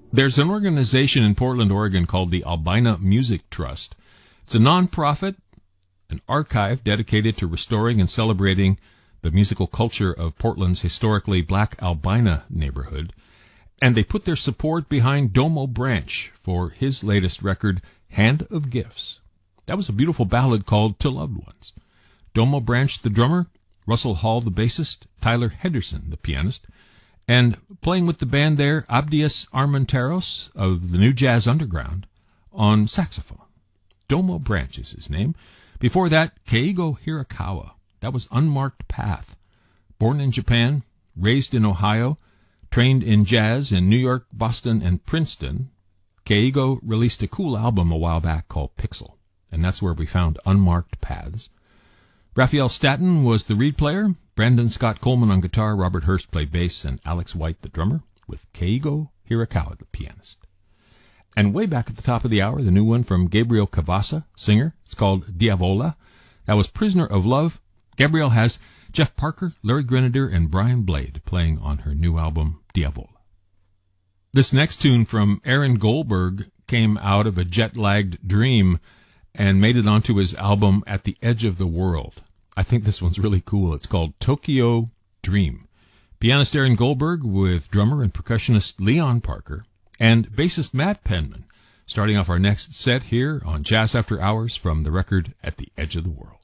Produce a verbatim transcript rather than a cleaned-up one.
There's an organization in Portland, Oregon called the Albina Music Trust. It's a nonprofit, an archive dedicated to restoring and celebrating the musical culture of Portland's historically black Albina neighborhood. And they put their support behind Domo Branch for his latest record, Hand of Gifts. That was a beautiful ballad called To Loved Ones. Domo Branch, the drummer, Russell Hall, the bassist, Tyler Henderson, the pianist, and playing with the band there, Abdias Armenteros of the New Jazz Underground on saxophone. Domo Branch is his name. Before that, Keigo Hirakawa. That was Unmarked Path. Born in Japan, raised in Ohio, trained in jazz in New York, Boston, and Princeton, Keigo released a cool album a while back called Pixel, and that's where we found Unmarked Paths. Raphael Staton was the reed player, Brandon Scott Coleman on guitar, Robert Hurst played bass, and Alex White the drummer, with Keigo Hirakawa the pianist. And way back at the top of the hour, the new one from Gabriel Cavassa, singer. It's called Diavola. That was Prisoner of Love. Gabriel has Jeff Parker, Larry Grenadier, and Brian Blade playing on her new album, Diavola. This next tune from Aaron Goldberg came out of a jet-lagged dream and made it onto his album At the Edge of the World. I think this one's really cool. It's called Tokyo Dream. Pianist Aaron Goldberg with drummer and percussionist Leon Parker and bassist Matt Penman, starting off our next set here on Jazz After Hours from the record At the Edge of the World.